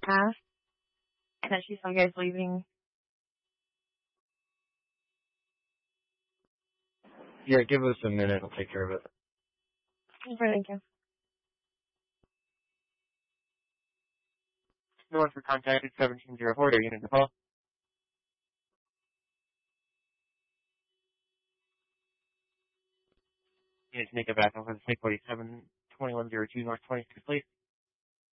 half, and then she saw you guys leaving. Yeah, give us a minute. I'll take care of it. Thank you. No one for contacted 1704. Unit to call. Unit to make it back over the 647 2102 North 26th, please.